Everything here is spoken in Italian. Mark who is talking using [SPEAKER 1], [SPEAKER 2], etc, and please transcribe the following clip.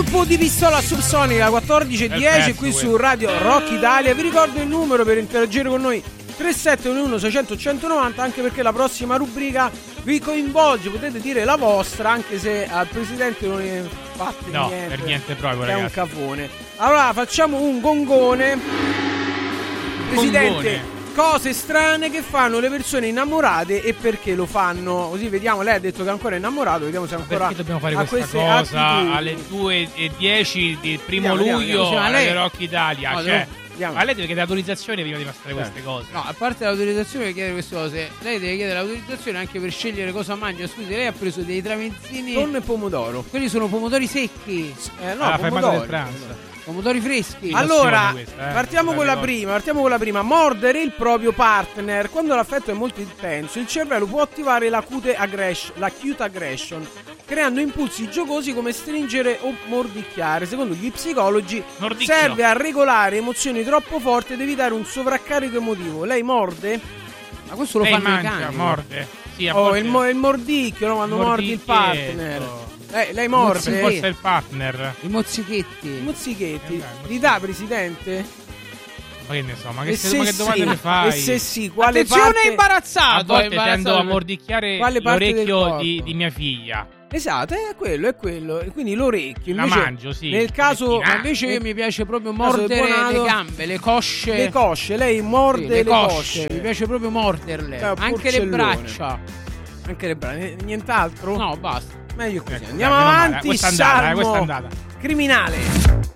[SPEAKER 1] Gruppo di Pistola Subsonica 14:10 qui su Radio Rock Italia. Vi ricordo il numero per interagire con noi: 3711 600 190, anche perché la prossima rubrica vi coinvolge, potete dire la vostra, anche se al presidente non ne fate niente.
[SPEAKER 2] Per niente proprio,
[SPEAKER 1] è
[SPEAKER 2] ragazzi.
[SPEAKER 1] un cafone. Allora facciamo un gongone. Presidente, cose strane che fanno le persone innamorate e perché lo fanno. Così vediamo, lei ha detto che è ancora innamorato, vediamo se ancora
[SPEAKER 2] perché dobbiamo fare questa
[SPEAKER 1] queste
[SPEAKER 2] cosa
[SPEAKER 1] attitudini.
[SPEAKER 2] alle 2:10 del primo
[SPEAKER 1] Vediamo,
[SPEAKER 2] luglio
[SPEAKER 1] vediamo.
[SPEAKER 2] a
[SPEAKER 1] Lei-
[SPEAKER 2] Radio Rock Italia.
[SPEAKER 1] No,
[SPEAKER 2] Cioè,
[SPEAKER 1] vediamo.
[SPEAKER 2] ma lei deve chiedere autorizzazione prima di mostrare queste cose.
[SPEAKER 3] No, a parte l'autorizzazione per chiedere queste cose, lei deve chiedere l'autorizzazione anche per scegliere cosa mangia. Scusi, lei ha preso dei tramezzini.
[SPEAKER 1] Tonno e pomodoro.
[SPEAKER 3] Quelli sono pomodori secchi,
[SPEAKER 1] No,
[SPEAKER 2] alla fermata del
[SPEAKER 1] pomodori.
[SPEAKER 2] pranzo.
[SPEAKER 3] pomodori freschi.
[SPEAKER 1] Allora,
[SPEAKER 2] questa,
[SPEAKER 1] partiamo con la prima. Mordere il proprio partner. Quando l'affetto è molto intenso, il cervello può attivare la cute aggression, creando impulsi giocosi come stringere o mordicchiare. Secondo gli psicologi
[SPEAKER 2] Mordicchio.
[SPEAKER 1] serve a regolare emozioni troppo forti ed evitare un sovraccarico emotivo. Lei morde?
[SPEAKER 3] Ma questo lo
[SPEAKER 2] Lei
[SPEAKER 3] fanno i
[SPEAKER 2] mangia,
[SPEAKER 3] cani.
[SPEAKER 2] morde. Sì, a
[SPEAKER 1] Oh,
[SPEAKER 2] volte-
[SPEAKER 1] il mordicchio, no? Quando mordi il partner. Lei morde?
[SPEAKER 2] Forse è il partner.
[SPEAKER 3] I mozzichetti.
[SPEAKER 1] I mozzichetti.
[SPEAKER 2] dai,
[SPEAKER 1] Li dà, presidente?
[SPEAKER 2] Ma che ne so, ma
[SPEAKER 1] E
[SPEAKER 2] che domande
[SPEAKER 1] sì,
[SPEAKER 2] mi fai?
[SPEAKER 1] e se sì, quale
[SPEAKER 3] Attenzione,
[SPEAKER 1] parte...
[SPEAKER 2] A
[SPEAKER 3] imbarazzato.
[SPEAKER 2] volte
[SPEAKER 3] è imbarazzato.
[SPEAKER 2] tendo a mordicchiare
[SPEAKER 1] Quale parte del
[SPEAKER 2] l'orecchio
[SPEAKER 1] corpo?
[SPEAKER 2] di mia figlia.
[SPEAKER 1] Esatto, è quello. E quindi l'orecchio.
[SPEAKER 2] La
[SPEAKER 1] Invece,
[SPEAKER 2] mangio, sì.
[SPEAKER 1] Nel caso...
[SPEAKER 2] Ma
[SPEAKER 3] Invece io mi piace proprio
[SPEAKER 1] caso del
[SPEAKER 3] mordere
[SPEAKER 1] buonato-
[SPEAKER 3] le gambe, le cosce.
[SPEAKER 1] Le cosce, lei morde
[SPEAKER 3] Sì,
[SPEAKER 1] le
[SPEAKER 3] cosce.
[SPEAKER 1] cosce.
[SPEAKER 3] Mi piace proprio morderle.
[SPEAKER 1] È un
[SPEAKER 3] Anche le
[SPEAKER 1] porcellone.
[SPEAKER 3] braccia.
[SPEAKER 1] Anche le braccia. Nient'altro?
[SPEAKER 3] No, basta.
[SPEAKER 1] Meglio così.
[SPEAKER 2] Ecco,
[SPEAKER 1] Andiamo
[SPEAKER 2] dai, meno male.
[SPEAKER 1] avanti,
[SPEAKER 2] Questa è andata,
[SPEAKER 1] Salmo.
[SPEAKER 2] questa è andata.
[SPEAKER 1] Criminale.